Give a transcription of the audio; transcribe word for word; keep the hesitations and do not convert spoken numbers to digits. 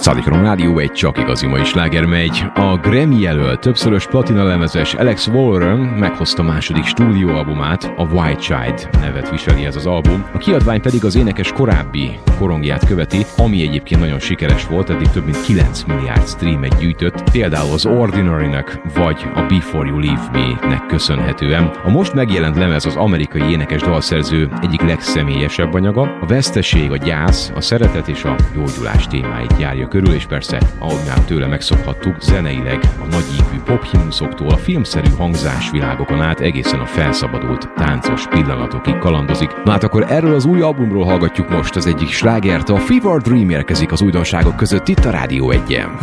Szadikron Rádió egy csak igazi mai sláger megy. A Grammy jelölt, többszörös platina lemezes Alex Warren meghozta második stúdióalbumát, a White Child nevet viseli ez az album. A kiadvány pedig az énekes korábbi korongját követi, ami egyébként nagyon sikeres volt, eddig több mint kilenc milliárd streamet gyűjtött, például az Ordinary-nek vagy a Before You Leave Me-nek köszönhetően. A most megjelent lemez az amerikai énekes dalszerző egyik legszemélyesebb anyaga, a veszteség, a gyász, a szeretet és a gyógyulás témáit járja körül, és persze, ahogy már tőle megszokhattuk, zeneileg a nagyívű pophimnuszoktól a filmszerű hangzásvilágokon át egészen a felszabadult táncos pillanatokig kalandozik. Na hát akkor erről az új albumról hallgatjuk most az egyik slágert, a Fever Dream érkezik az újdonságok között itt a Rádió egyen.